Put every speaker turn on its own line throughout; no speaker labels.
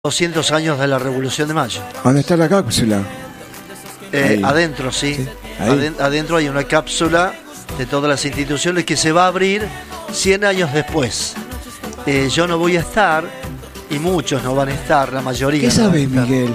200 años de la Revolución de Mayo.
¿Dónde está la cápsula?
Adentro, sí. Adentro hay una cápsula de todas las instituciones que se va a abrir 100 años después. Yo no voy a estar, y muchos no van a estar, la mayoría.
¿Qué
no
sabe,
van a estar.
Miguel?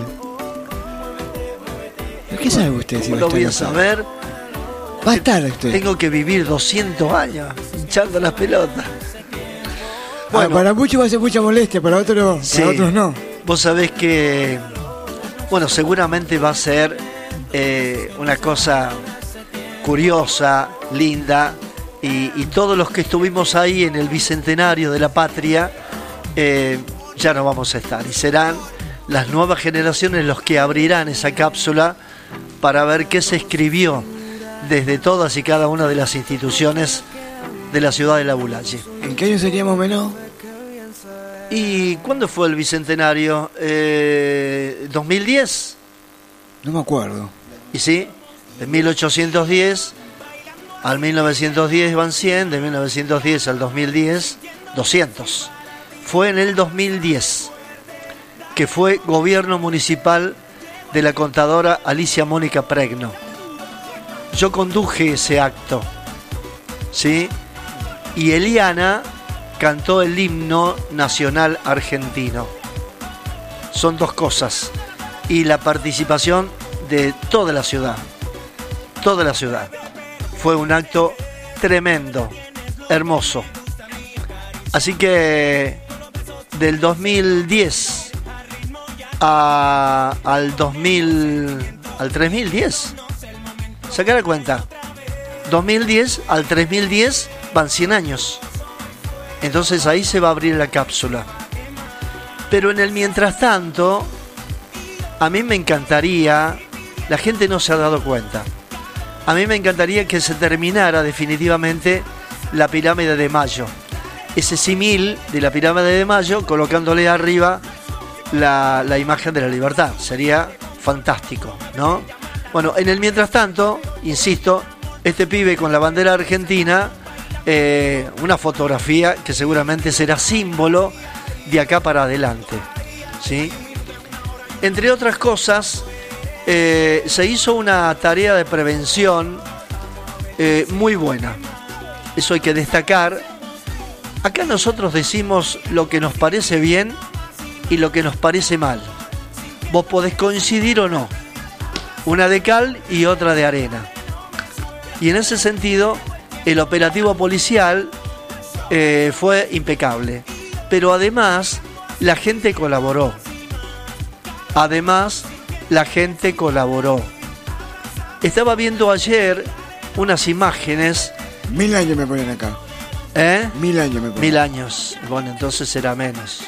¿Qué sabe usted? Si
¿Cómo
no
lo voy a
está en la
saber?
sala? Va a estar usted.
Tengo que vivir 200 años hinchando las pelotas. Bueno,
para muchos va a ser mucha molestia, para otros,
sí.
para otros no.
Vos sabés que, bueno, seguramente va a ser una cosa curiosa, linda, y todos los que estuvimos ahí en el Bicentenario de la Patria, ya no vamos a estar, y serán las nuevas generaciones los que abrirán esa cápsula para ver qué se escribió desde todas y cada una de las instituciones de la ciudad de La Bulaye.
¿En qué año seríamos menos?
¿Y cuándo fue el Bicentenario? ¿2010?
No me acuerdo.
Y sí, de 1810 al 1910 van 100, de 1910 al 2010, 200. Fue en el 2010, que fue gobierno municipal de la contadora Alicia Mónica Pregno. Yo conduje ese acto, ¿sí? Y Eliana cantó el himno nacional argentino. Son dos cosas. Y la participación de toda la ciudad. Toda la ciudad. Fue un acto tremendo, hermoso. Así que del 2010 al 3010, saca la cuenta. 2010 al 3010 van 100 años. Entonces ahí se va a abrir la cápsula. Pero en el mientras tanto, a mí me encantaría, la gente no se ha dado cuenta, a mí me encantaría que se terminara definitivamente la pirámide de Mayo. Ese símil de la pirámide de Mayo, colocándole arriba la imagen de la libertad. Sería fantástico, ¿no? Bueno, en el mientras tanto, insisto, este pibe con la bandera argentina, una fotografía que seguramente será símbolo de acá para adelante, ¿sí? Entre otras cosas, se hizo una tarea de prevención muy buena. Eso hay que destacar. Acá nosotros decimos lo que nos parece bien y lo que nos parece mal. Vos podés coincidir o no. Una de cal y otra de arena. Y en ese sentido, el operativo policial fue impecable. Pero además, la gente colaboró. Estaba viendo ayer unas imágenes.
1000 años me ponen acá. 1000 años me ponen.
1000 años. Bueno, entonces será menos.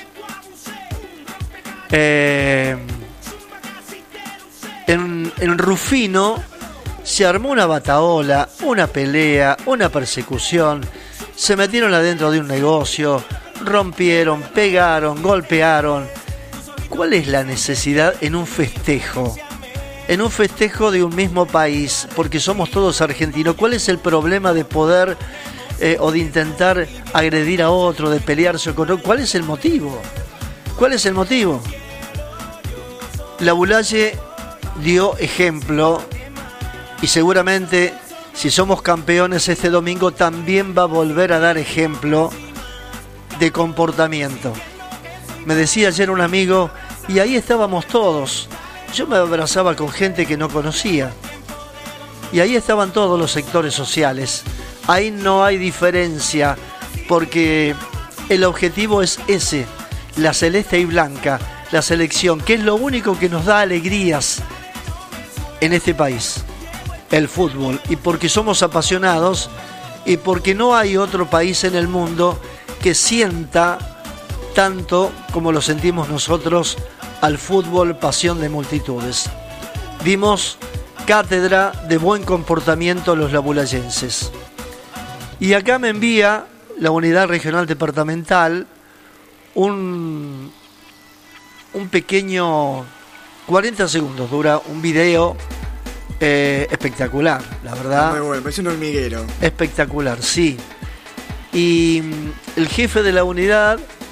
En Rufino se armó una batahola, una pelea, una persecución. Se metieron adentro de un negocio, rompieron, pegaron, golpearon. ¿Cuál es la necesidad en un festejo? En un festejo de un mismo país, porque somos todos argentinos. ¿Cuál es el problema de poder o de intentar agredir a otro, de pelearse con otro? ¿Cuál es el motivo? ¿Cuál es el motivo? La Bulaye dio ejemplo y seguramente si somos campeones este domingo también va a volver a dar ejemplo de comportamiento. Me decía ayer un amigo, y ahí estábamos todos. Yo me abrazaba con gente que no conocía. Y ahí estaban todos los sectores sociales. Ahí no hay diferencia, porque el objetivo es ese, la celeste y blanca, la selección, que es lo único que nos da alegrías en este país, el fútbol. Y porque somos apasionados y porque no hay otro país en el mundo que sienta tanto como lo sentimos nosotros al fútbol, pasión de multitudes. Dimos cátedra de buen comportamiento a los labulayenses. Y acá me envía la Unidad Regional Departamental un pequeño, 40 segundos dura un video espectacular, la verdad.
Muy bueno, parece un hormiguero.
Espectacular, sí. Y el jefe de la unidad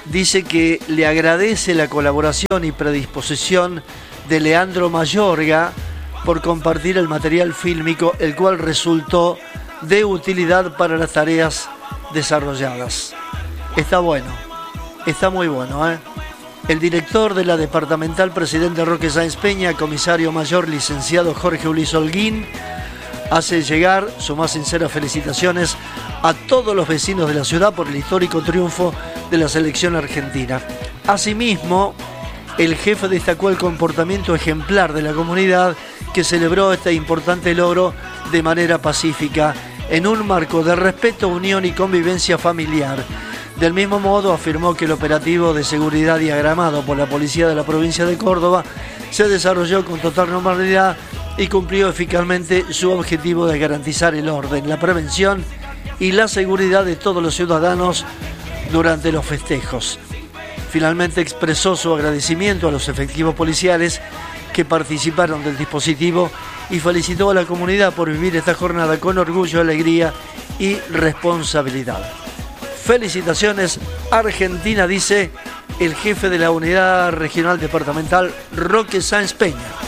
dice que le agradece la colaboración y predisposición de Leandro Mayorga por compartir el material fílmico, el cual resultó de utilidad para las tareas desarrolladas. Está bueno, está muy bueno, ¿eh? El director de la departamental, presidente Roque Sáenz Peña, comisario mayor, licenciado Jorge Ulis Holguín, hace llegar sus más sinceras felicitaciones a todos los vecinos de la ciudad por el histórico triunfo de la selección argentina. Asimismo, el jefe destacó el comportamiento ejemplar de la comunidad que celebró este importante logro de manera pacífica, en un marco de respeto, unión y convivencia familiar. Del mismo modo, afirmó que el operativo de seguridad diagramado por la policía de la provincia de Córdoba se desarrolló con total normalidad y cumplió eficazmente su objetivo de garantizar el orden, la prevención y la seguridad de todos los ciudadanos durante los festejos. Finalmente expresó su agradecimiento a los efectivos policiales que participaron del dispositivo y felicitó a la comunidad por vivir esta jornada con orgullo, alegría y responsabilidad. Felicitaciones, Argentina, dice el jefe de la Unidad Regional Departamental, Roque Sáenz Peña.